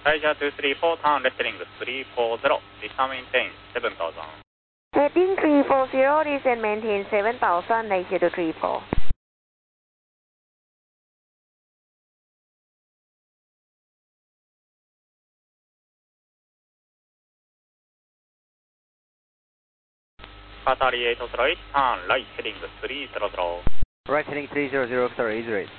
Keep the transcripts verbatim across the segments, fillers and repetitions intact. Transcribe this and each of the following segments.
Asia two three four, turn left heading three four zero, descend maintain seven thousand. Heading three four zero, descend maintain seven thousand, Asia two three four. Qatar eight zero eight, turn right heading three zero zero. Right heading three zero zero, Qatar eight zero eight.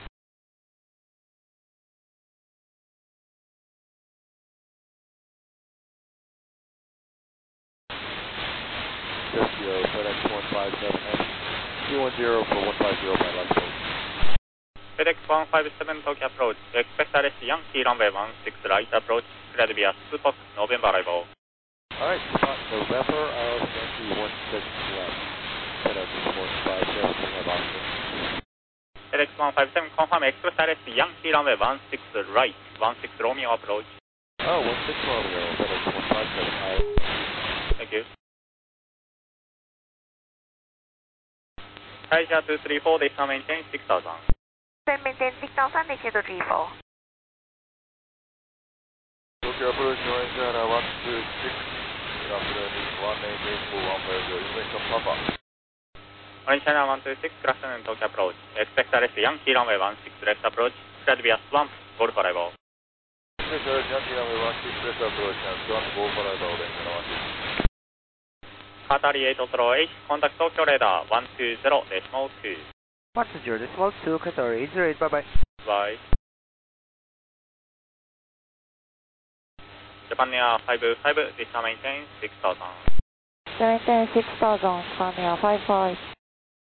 FedEx one five seven, two one zero for one five zero by left coast. FedEx one five seven Tokyo approach, expect arrest Yankee runway one six right approach, cleared via Spot, November arrival. Alright, Spot November, uh, Yankee one six left. FedEx one five seven, bring up Austin. FedEx one five seven, confirm express arrest Yankee runway one six right, one six Romeo approach. Oh, one six Romeo, FedEx one five seven, high. Thank you. Asia two three four, descend maintain six thousand. Descend maintain six thousand, Asia two three four. Tokyo approach, Orange, uh, one two six, after one eight eight four one five zero, Houston Papa. Orange China one two six, cross and Tokyo approach, expect arrest Yankee runway one six left approach, cleared via Swamp, Golf arrival. Expect arrest Yankee runway one six left approach, and Swamp, Golf arrival, Orange China one two six. Qatar eight zero eight, contact Tokyo radar one two zero, decimal two. one two zero, decimal two, Qatar eight zero eight, bye bye. Bye. Japan Air five five, descend maintain six thousand. Maintain six thousand, Japan Air five five.